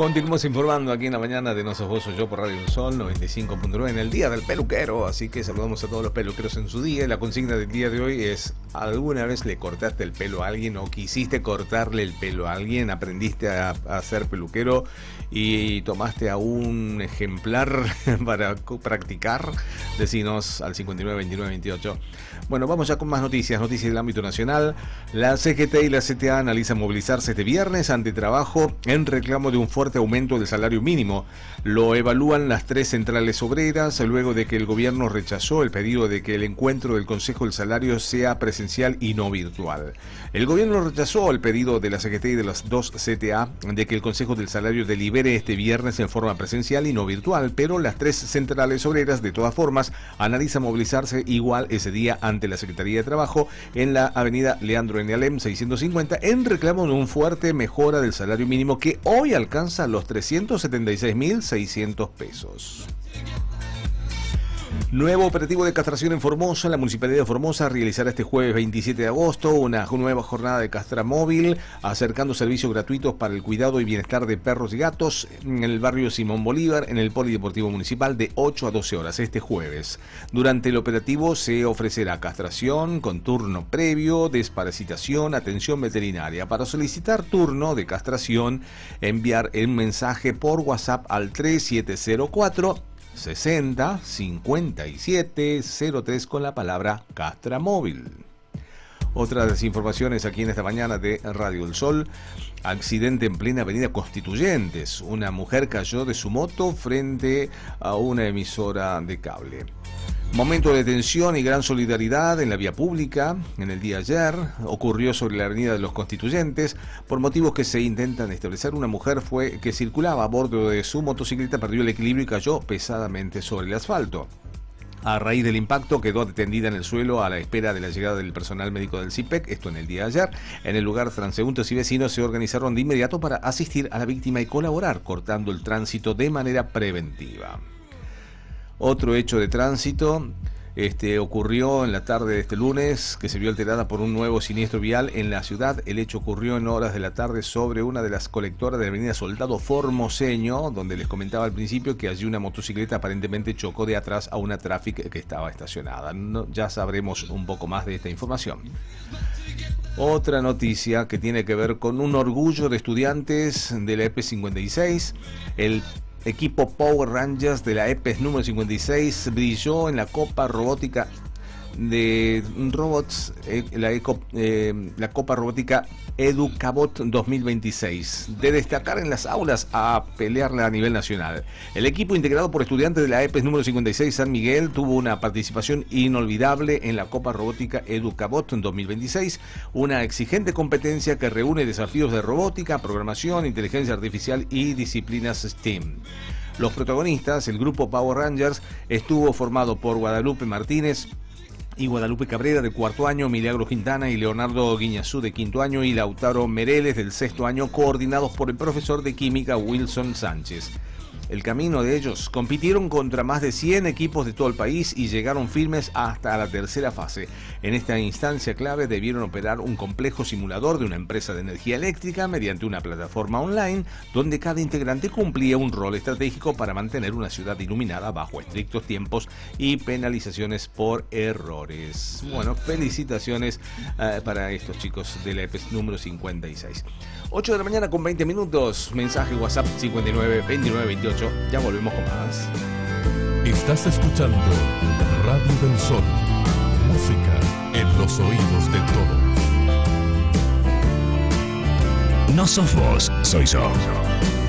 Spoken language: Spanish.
Continuamos informando aquí en la mañana de No Sos Vos, Soy Yo por Radio del Sol 95.9 en el Día del Peluquero. Así que saludamos a todos los peluqueros en su día. Y la consigna del día de hoy es: ¿alguna vez le cortaste el pelo a alguien o quisiste cortarle el pelo a alguien? ¿Aprendiste a ser peluquero y tomaste a un ejemplar para practicar? Decinos al 59 29 28. Bueno, vamos ya con más noticias del ámbito nacional. La CGT y la CTA analizan movilizarse este viernes ante trabajo en reclamo de un fuerte aumento del salario mínimo. Lo evalúan las tres centrales obreras luego de que el gobierno rechazó el pedido de que el encuentro del Consejo del Salario sea presencial y no virtual. El gobierno rechazó el pedido de la CGT y de las dos CTA de que el Consejo del Salario delibere este viernes en forma presencial y no virtual, pero las tres centrales obreras de todas formas analizan movilizarse igual ese día ante la Secretaría de Trabajo en la avenida Leandro N. Alem 650 en reclamo de un fuerte mejora del salario mínimo que hoy alcanza los 376.600 pesos. Nuevo operativo de castración en Formosa. La Municipalidad de Formosa realizará este jueves 27 de agosto una nueva jornada de castramóvil, acercando servicios gratuitos para el cuidado y bienestar de perros y gatos en el barrio Simón Bolívar, en el Polideportivo Municipal, de 8 a 12 horas este jueves. Durante el operativo se ofrecerá castración con turno previo, desparasitación, atención veterinaria. Para solicitar turno de castración, enviar un mensaje por WhatsApp al 3704 60 57 03 con la palabra castramóvil. Otras informaciones aquí en esta mañana de Radio del Sol. Accidente en plena avenida Constituyentes. Una mujer cayó de su moto frente a una emisora de cable. Momento de tensión y gran solidaridad en la vía pública en el día de ayer. Ocurrió sobre la avenida de los Constituyentes. Por motivos que se intentan establecer, una mujer que circulaba a bordo de su motocicleta perdió el equilibrio y cayó pesadamente sobre el asfalto. A raíz del impacto quedó tendida en el suelo a la espera de la llegada del personal médico del CIPEC, esto en el día de ayer. En el lugar, transeúntes y vecinos se organizaron de inmediato para asistir a la víctima y colaborar, cortando el tránsito de manera preventiva. Otro hecho de tránsito ocurrió en la tarde de este lunes, que se vio alterada por un nuevo siniestro vial en la ciudad. El hecho ocurrió en horas de la tarde sobre una de las colectoras de la avenida Soldado Formoseño, donde les comentaba al principio que allí una motocicleta aparentemente chocó de atrás a una Traffic que estaba estacionada. Ya sabremos un poco más de esta información. Otra noticia que tiene que ver con un orgullo de estudiantes de la EP 56. El equipo Power Rangers de la EPES número 56 brilló en la Copa Robótica de Robots, la Copa Robótica EduCabot 2026, de destacar en las aulas a pelearla a nivel nacional. El equipo, integrado por estudiantes de la EPES número 56 San Miguel, tuvo una participación inolvidable en la Copa Robótica EduCabot 2026, una exigente competencia que reúne desafíos de robótica, programación, inteligencia artificial y disciplinas STEAM. Los protagonistas, el grupo Power Rangers, estuvo formado por Guadalupe Martínez y Guadalupe Cabrera, de cuarto año, Milagro Quintana y Leonardo Guiñazú, de quinto año, y Lautaro Mereles, del sexto año, coordinados por el profesor de química Wilson Sánchez. El camino de ellos: compitieron contra más de 100 equipos de todo el país y llegaron firmes hasta la tercera fase. En esta instancia clave debieron operar un complejo simulador de una empresa de energía eléctrica mediante una plataforma online donde cada integrante cumplía un rol estratégico para mantener una ciudad iluminada bajo estrictos tiempos y penalizaciones por errores. Bueno, felicitaciones para estos chicos de la EPES número 56. 8 de la mañana con 20 minutos. Mensaje WhatsApp 59 29 28. Ya volvemos con más. Estás escuchando Radio del Sol. Música en los oídos de todos. No sos vos, soy yo.